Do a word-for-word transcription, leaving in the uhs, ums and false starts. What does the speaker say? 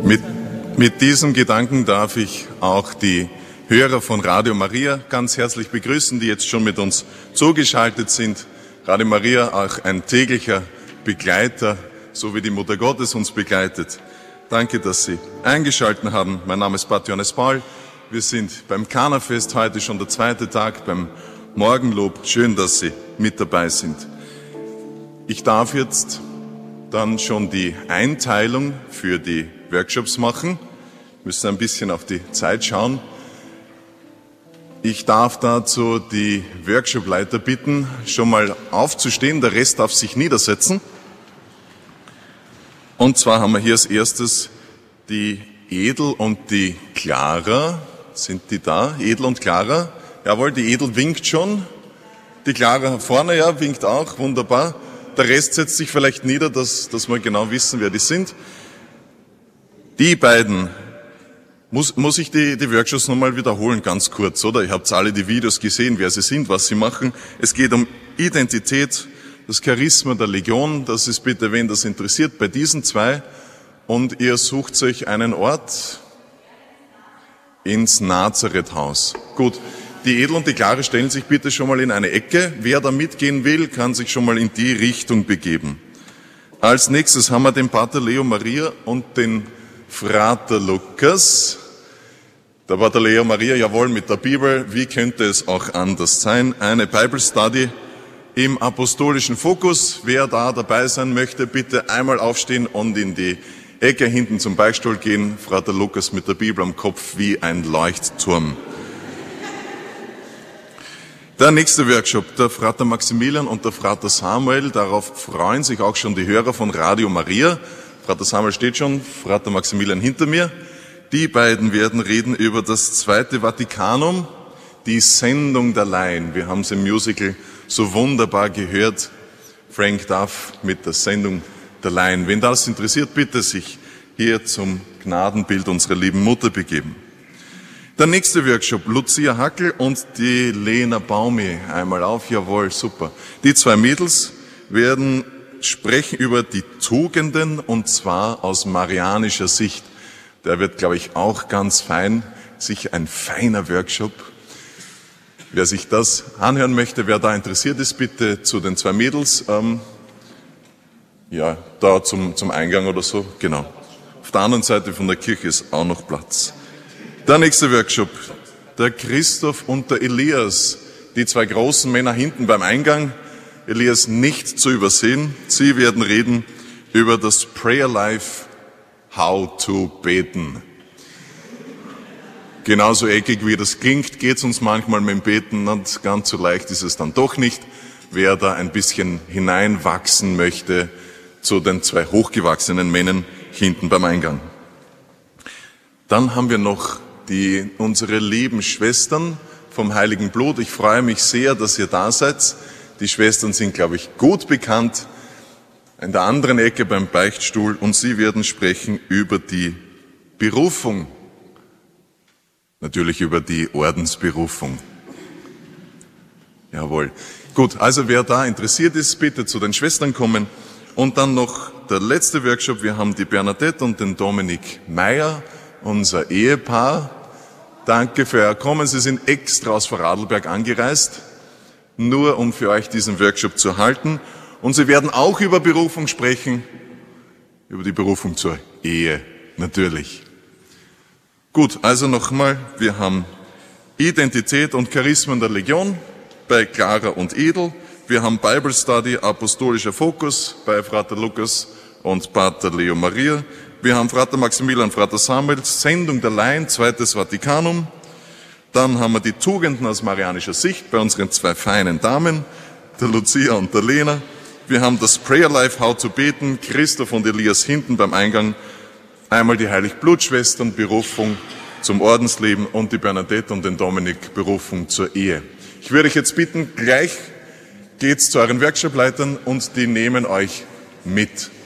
Mit, mit diesem Gedanken darf ich auch die Hörer von Radio Maria ganz herzlich begrüßen, die jetzt schon mit uns zugeschaltet sind. Radio Maria, auch ein täglicher Begleiter, so wie die Mutter Gottes uns begleitet. Danke, dass Sie eingeschaltet haben. Mein Name ist Pater Johannes Paul. Wir sind beim Kanafest, heute schon der zweite Tag, beim Morgenlob. Schön, dass Sie mit dabei sind. Ich darf jetzt dann schon die Einteilung für die Workshops machen. Wir müssen ein bisschen auf die Zeit schauen. Ich darf dazu die Workshopleiter bitten, schon mal aufzustehen. Der Rest darf sich niedersetzen. Und zwar haben wir hier als erstes die Edel und die Clara. Sind die da? Edel und Clara. Jawohl, die Edel winkt schon. Die Clara vorne, ja, winkt auch. Wunderbar. Der Rest setzt sich vielleicht nieder, dass, dass wir genau wissen, wer die sind. Die beiden, muss, muss ich die, die Workshops nochmal wiederholen, ganz kurz, oder? Ihr habt alle die Videos gesehen, wer sie sind, was sie machen. Es geht um Identität, das Charisma der Legion. Das ist bitte, wen das interessiert, bei diesen zwei. Und ihr sucht euch einen Ort ins Nazareth-Haus. Gut. Die Edel und die Clara stellen sich bitte schon mal in eine Ecke. Wer da mitgehen will, kann sich schon mal in die Richtung begeben. Als nächstes haben wir den Pater Leo Maria und den Frater Lukas. Der Pater Leo Maria, jawohl, mit der Bibel. Wie könnte es auch anders sein? Eine Bible Study im apostolischen Fokus. Wer da dabei sein möchte, bitte einmal aufstehen und in die Ecke hinten zum Beichtstuhl gehen. Frater Lukas mit der Bibel am Kopf wie ein Leuchtturm. Der nächste Workshop, der Frater Maximilian und der Frater Samuel, darauf freuen sich auch schon die Hörer von Radio Maria. Frater Samuel steht schon, Frater Maximilian hinter mir. Die beiden werden reden über das Zweite Vatikanum, die Sendung der Laien. Wir haben es im Musical so wunderbar gehört, Frank Duff mit der Sendung der Laien. Wen das interessiert, bitte sich hier zum Gnadenbild unserer lieben Mutter begeben. Der nächste Workshop, Lucia Hackel und die Lena Baumi. Einmal auf, jawohl, super. Die zwei Mädels werden sprechen über die Tugenden und zwar aus marianischer Sicht. Der wird, glaube ich, auch ganz fein. Sicher ein feiner Workshop. Wer sich das anhören möchte, wer da interessiert ist, bitte zu den zwei Mädels. Ähm, ja, da zum, zum Eingang oder so, genau. Auf der anderen Seite von der Kirche ist auch noch Platz. Der nächste Workshop, der Christoph und der Elias, die zwei großen Männer hinten beim Eingang. Elias nicht zu übersehen. Sie werden reden über das Prayer Life, how to beten. Genauso eckig wie das klingt, geht es uns manchmal mit dem Beten und ganz so leicht ist es dann doch nicht. Wer da ein bisschen hineinwachsen möchte zu den zwei hochgewachsenen Männern hinten beim Eingang. Dann haben wir noch die, unsere lieben Schwestern vom Heiligen Blut. Ich freue mich sehr, dass ihr da seid. Die Schwestern sind, glaube ich, gut bekannt. In der anderen Ecke beim Beichtstuhl. Und sie werden sprechen über die Berufung. Natürlich über die Ordensberufung. Jawohl. Gut, also wer da interessiert ist, bitte zu den Schwestern kommen. Und dann noch der letzte Workshop. Wir haben die Bernadette und den Dominik Meyer. Unser Ehepaar, danke für Ihr Kommen. Sie sind extra aus Vorarlberg angereist, nur um für euch diesen Workshop zu halten. Und Sie werden auch über Berufung sprechen, über die Berufung zur Ehe, natürlich. Gut, also nochmal, wir haben Identität und Charismen der Legion bei Clara und Edel. Wir haben Bible Study, apostolischer Fokus bei Frater Lukas und Pater Leo Maria. Wir haben Frater Maximilian, Frater Samuel, Sendung der Laien, Zweites Vatikanum. Dann haben wir die Tugenden aus marianischer Sicht bei unseren zwei feinen Damen, der Lucia und der Lena. Wir haben das Prayer Life, how to beten, Christoph und Elias hinten beim Eingang. Einmal die Heiligblutschwestern, Berufung zum Ordensleben und die Bernadette und den Dominik, Berufung zur Ehe. Ich würde euch jetzt bitten, gleich geht's zu euren Workshopleitern und die nehmen euch mit.